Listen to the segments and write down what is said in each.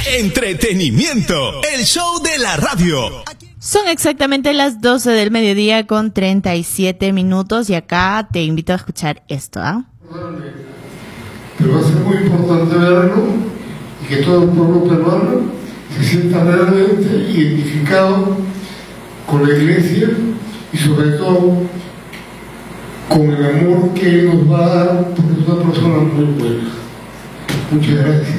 Entretenimiento, el show de la radio. Son exactamente las 12 del mediodía con 37 minutos y acá te invito a escuchar esto, ¿ah? Pero va a ser muy importante verlo y que todo el pueblo peruano se sienta realmente identificado con la iglesia y sobre todo con el amor que Él nos va a dar, porque es una persona muy buena. Muchas gracias.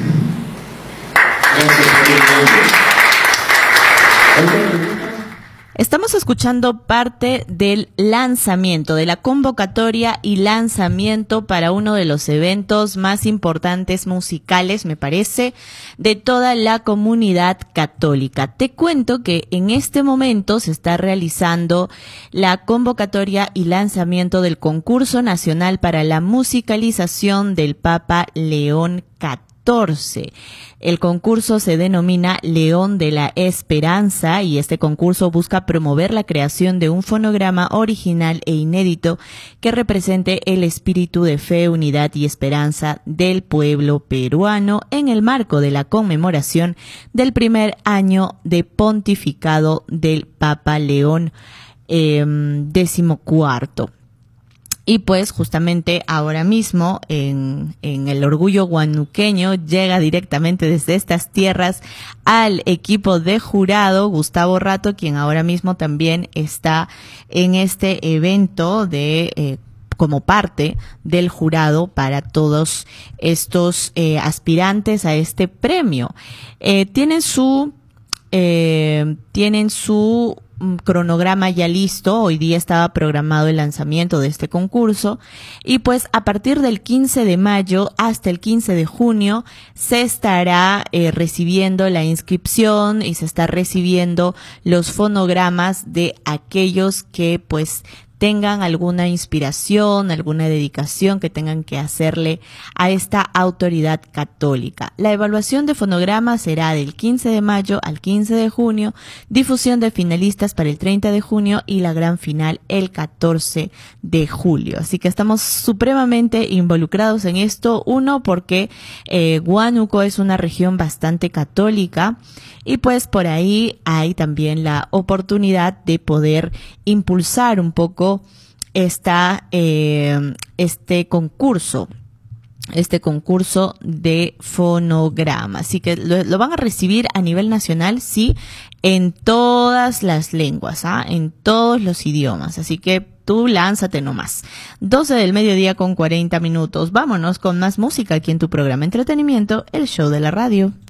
Estamos escuchando parte del lanzamiento, de la convocatoria y lanzamiento para uno de los eventos más importantes musicales, me parece, de toda la comunidad católica. Te cuento que en este momento se está realizando la convocatoria y lanzamiento del concurso nacional para la musicalización del Papa León XIV. El concurso se denomina León de la Esperanza y este concurso busca promover la creación de un fonograma original e inédito que represente el espíritu de fe, unidad y esperanza del pueblo peruano en el marco de la conmemoración del primer año de pontificado del Papa León XIV. Y pues justamente ahora mismo en el orgullo huanuqueño llega directamente desde estas tierras al equipo de jurado Gustavo Rato, quien ahora mismo también está en este evento como parte del jurado para todos estos aspirantes a este premio. Tienen su cronograma ya listo. Hoy día estaba programado el lanzamiento de este concurso y pues a partir del 15 de mayo hasta el 15 de junio se estará recibiendo la inscripción y se está recibiendo los fonogramas de aquellos que pues tengan alguna inspiración, alguna dedicación que tengan que hacerle a esta autoridad católica. La evaluación de fonogramas será del 15 de mayo al 15 de junio, difusión de finalistas para el 30 de junio y la gran final el 14 de julio. Así que estamos supremamente involucrados en esto. Uno, porque Huánuco es una región bastante católica y pues por ahí hay también la oportunidad de poder impulsar un poco este concurso de fonograma. Así que lo van a recibir a nivel nacional, sí, en todas las lenguas, en todos los idiomas. Así que tú lánzate nomás. 12 del mediodía con 40 minutos. Vámonos con más música aquí en tu programa Entretenimiento, el show de la radio.